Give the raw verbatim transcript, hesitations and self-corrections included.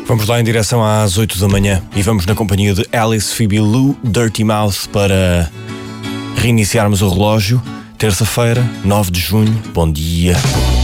Vamos lá em direção às oito da manhã e vamos na companhia de Alice, Phoebe Lou, Dirty Mouth para reiniciarmos o relógio. Terça-feira, nove de junho. Bom dia.